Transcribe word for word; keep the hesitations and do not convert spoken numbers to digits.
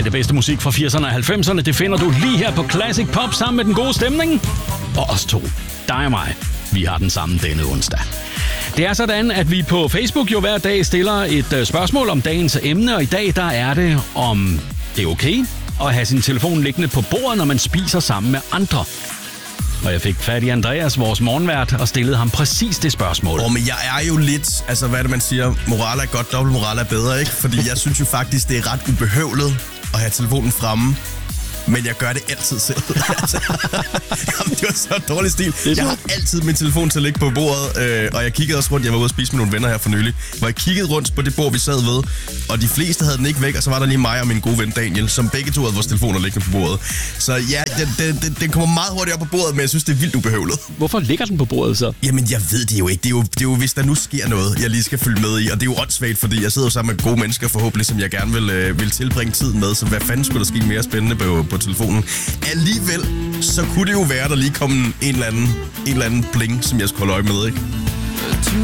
Det bedste musik fra firserne og halvfemserne, det finder du lige her på Classic Pop sammen med den gode stemning. Og os to, dig og mig, vi har den samme denne onsdag. Det er sådan, at vi på Facebook jo hver dag stiller et spørgsmål om dagens emne, og i dag der er det om det er okay at have sin telefon liggende på bordet, når man spiser sammen med andre. Og jeg fik fat i Andreas, vores morgenvært, og stillede ham præcis det spørgsmål. Åh, oh, men jeg er jo lidt, altså hvad er det man siger, moral er godt, dobbelt moral er bedre, ikke? Fordi jeg synes jo faktisk, det er ret ubehøvlet at have telefonen fremme. Men jeg gør det altid selv. Jamen, det var så dårlig stil. Jeg har altid min telefon til at ligge på bordet, øh, og jeg kiggede også rundt. Jeg var ude at spise med nogle venner her for nylig, hvor jeg kiggede rundt på det bord, vi sad ved, og de fleste havde den ikke væk, og så var der lige mig og min gode ven Daniel, som begge to havde vores telefoner liggende på bordet. Så ja, den, den, den, den kommer meget hurtigt op på bordet, men jeg synes, det er vildt ubehøvlet. Hvorfor ligger den på bordet så? Jamen, jeg ved det jo ikke. Det er jo, det er jo hvis der nu sker noget, jeg lige skal følge med i, og det er jo åndssvagt, fordi jeg sidder jo sammen med gode mennesker forhåbentlig, som jeg gerne vil, øh, vil tilbringe tid med, så hvad fanden skulle der ske mere spændende på, på telefonen? Alligevel, så kunne det jo være, der lige kom en eller anden, en eller anden bling, som jeg skulle holde øje med, ikke?